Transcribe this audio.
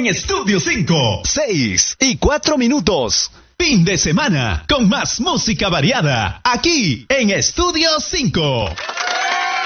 en Estudio 5. 6:04. Fin de semana con más música variada aquí en Estudio 5.